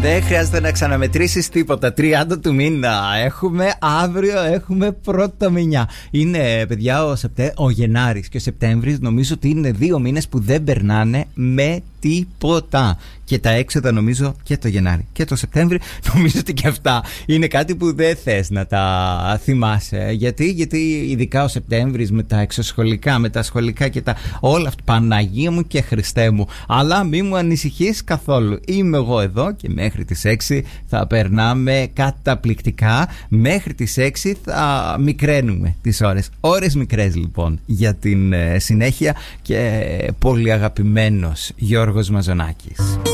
Δεν χρειάζεται να ξαναμετρήσεις τίποτα. 30 του μήνα έχουμε, αύριο έχουμε πρώτο μηνιά. Είναι, παιδιά, ο Γενάρης και ο Σεπτέμβρης. Νομίζω ότι είναι 2 μήνες που δεν περνάνε με τίποτα. Και τα έξοδα, νομίζω, και το Γενάρη και το Σεπτέμβρη, νομίζω ότι και αυτά είναι κάτι που δεν θες να τα θυμάσαι. Γιατί ειδικά ο Σεπτέμβρης με τα εξωσχολικά, με τα σχολικά και τα όλα αυτά, Παναγία μου και Χριστέ μου. Αλλά μη μου ανησυχείς καθόλου. Είμαι εγώ εδώ και μέχρι τις 6 θα περνάμε καταπληκτικά. Μέχρι τις 6 θα μικραίνουμε τις ώρες. Ώρες μικρές λοιπόν για την συνέχεια. Και πολύ αγαπημένος Γιώργος Μαζονάκης.